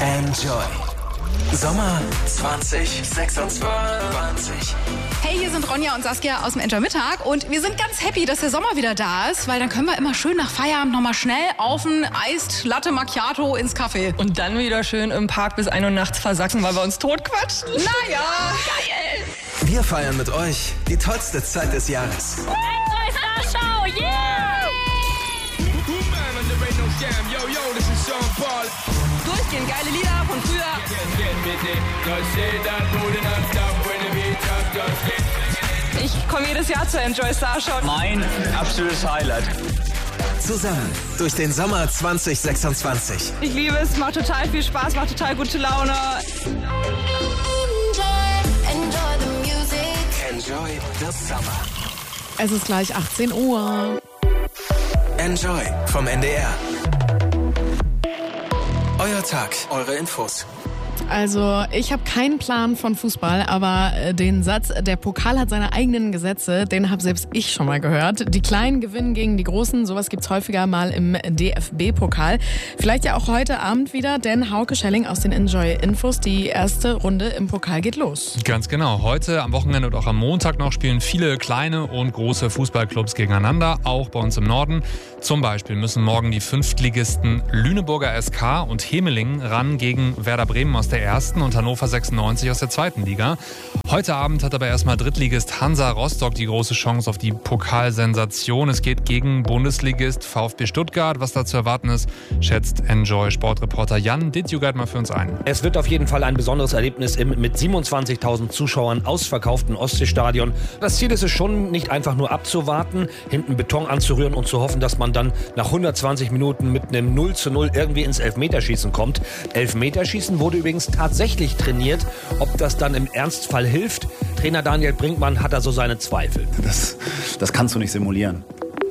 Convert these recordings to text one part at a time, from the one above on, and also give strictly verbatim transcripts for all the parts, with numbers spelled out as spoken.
Enjoy. Sommer zwanzig sechsundzwanzig. Hey, hier sind Ronja und Saskia aus dem Enjoy Mittag und wir sind ganz happy, dass der Sommer wieder da ist, weil dann können wir immer schön nach Feierabend nochmal schnell auf ein Eist Latte Macchiato ins Café. Und dann wieder schön im Park bis ein Uhr nachts versacken, weil wir uns totquatschen. Naja, geil! Wir feiern mit euch die tollste Zeit des Jahres. Enjoy Star Show, yeah! Durchgehend geile Lieder von früher. Ich komme jedes Jahr zur Enjoy Star Show. Mein absolutes Highlight. Zusammen durch den Sommer zwanzig sechsundzwanzig. Ich liebe es, macht total viel Spaß, macht total gute Laune. Enjoy the Summer. Es ist gleich achtzehn Uhr. Enjoy vom N D R. Euer Tag, eure Infos. Also, ich habe keinen Plan von Fußball, aber äh, den Satz, der Pokal hat seine eigenen Gesetze, den habe selbst ich schon mal gehört. Die Kleinen gewinnen gegen die Großen, sowas gibt's häufiger mal im D F B-Pokal. Vielleicht ja auch heute Abend wieder, denn Hauke Schelling aus den Enjoy-Infos, die erste Runde im Pokal geht los. Ganz genau. Heute, am Wochenende und auch am Montag noch spielen viele kleine und große Fußballclubs gegeneinander, auch bei uns im Norden. Zum Beispiel müssen morgen die Fünftligisten Lüneburger S K und Hemelingen ran gegen Werder Bremen aus der ersten und Hannover sechsundneunzig aus der zweiten Liga. Heute Abend hat aber erstmal Drittligist Hansa Rostock die große Chance auf die Pokalsensation. Es geht gegen Bundesligist VfB Stuttgart. Was da zu erwarten ist, schätzt Enjoy-Sportreporter Jan Dittjugart mal für uns ein. Es wird auf jeden Fall ein besonderes Erlebnis im mit siebenundzwanzigtausend Zuschauern ausverkauften Ostseestadion. Das Ziel ist es schon, nicht einfach nur abzuwarten, hinten Beton anzurühren und zu hoffen, dass man dann nach hundertzwanzig Minuten mit einem null zu null irgendwie ins Elfmeterschießen kommt. Elfmeterschießen wurde übrigens tatsächlich trainiert. Ob das dann im Ernstfall hilft, Trainer Daniel Brinkmann hat da so seine Zweifel. Das, das kannst du nicht simulieren.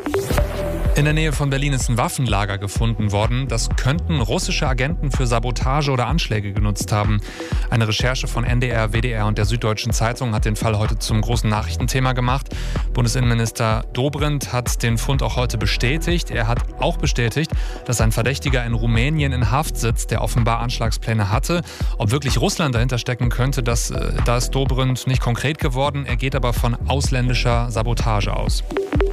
In der Nähe von Berlin ist ein Waffenlager gefunden worden. Das könnten russische Agenten für Sabotage oder Anschläge genutzt haben. Eine Recherche von N D R, W D R und der Süddeutschen Zeitung hat den Fall heute zum großen Nachrichtenthema gemacht. Bundesinnenminister Dobrindt hat den Fund auch heute bestätigt. Er hat auch bestätigt, dass ein Verdächtiger in Rumänien in Haft sitzt, der offenbar Anschlagspläne hatte. Ob wirklich Russland dahinter stecken könnte, das, da ist Dobrindt nicht konkret geworden. Er geht aber von ausländischer Sabotage aus.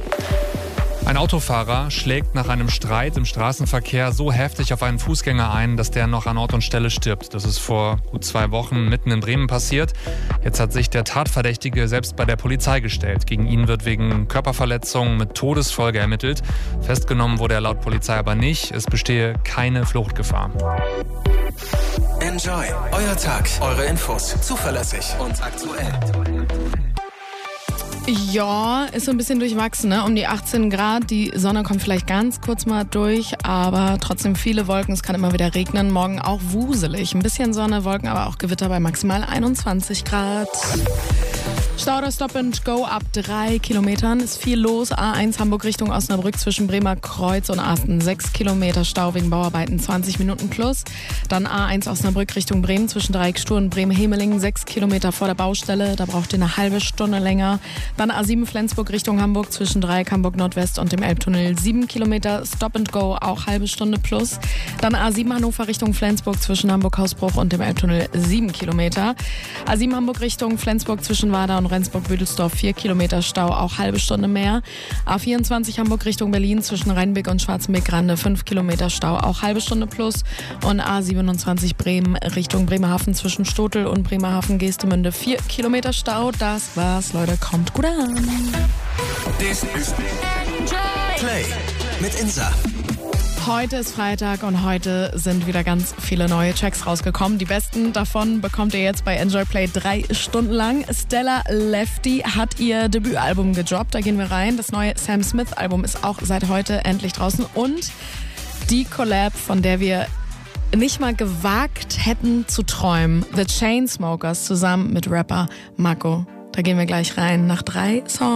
Ein Autofahrer schlägt nach einem Streit im Straßenverkehr so heftig auf einen Fußgänger ein, dass der noch an Ort und Stelle stirbt. Das ist vor gut zwei Wochen mitten in Bremen passiert. Jetzt hat sich der Tatverdächtige selbst bei der Polizei gestellt. Gegen ihn wird wegen Körperverletzung mit Todesfolge ermittelt. Festgenommen wurde er laut Polizei aber nicht. Es bestehe keine Fluchtgefahr. Enjoy, euer Tag, eure Infos, zuverlässig und aktuell. Ja, ist so ein bisschen durchwachsen, ne? Um die achtzehn Grad. Die Sonne kommt vielleicht ganz kurz mal durch, aber trotzdem viele Wolken. Es kann immer wieder regnen. Morgen auch wuselig. Ein bisschen Sonne, Wolken, aber auch Gewitter bei maximal einundzwanzig Grad. Stau oder Stop and Go ab drei Kilometern. Ist viel los. A eins Hamburg Richtung Osnabrück zwischen Bremer Kreuz und Asten. sechs Kilometer Stau wegen Bauarbeiten, zwanzig Minuten plus. Dann A eins Osnabrück Richtung Bremen zwischen Dreiecksstuhl und Bremen-Hemelingen. sechs Kilometer vor der Baustelle. Da braucht ihr eine halbe Stunde länger. Dann A sieben Flensburg Richtung Hamburg zwischen Dreieck Hamburg Nordwest und dem Elbtunnel. sieben Kilometer Stop and Go, auch halbe Stunde plus. Dann A sieben Hannover Richtung Flensburg zwischen Hamburg-Hausbruch und dem Elbtunnel. sieben Kilometer. A sieben Hamburg Richtung Flensburg zwischen Warda und Rendsburg-Büdelsdorf, vier Kilometer Stau, auch halbe Stunde mehr. A vierundzwanzig Hamburg Richtung Berlin zwischen Rheinbeck und Schwarzenbeck-Grande, fünf Kilometer Stau, auch halbe Stunde plus. Und A siebenundzwanzig Bremen Richtung Bremerhaven zwischen Stotel und Bremerhaven-Geestemünde, vier Kilometer Stau. Das war's, Leute, kommt gut an. This is Play mit Insa. Heute ist Freitag und heute sind wieder ganz viele neue Tracks rausgekommen. Die besten davon bekommt ihr jetzt bei Enjoy Play drei Stunden lang. Stella Lefty hat ihr Debütalbum gedroppt, da gehen wir rein. Das neue Sam Smith Album ist auch seit heute endlich draußen. Und die Collab, von der wir nicht mal gewagt hätten zu träumen. The Chainsmokers zusammen mit Rapper Mako. Da gehen wir gleich rein nach drei Songs.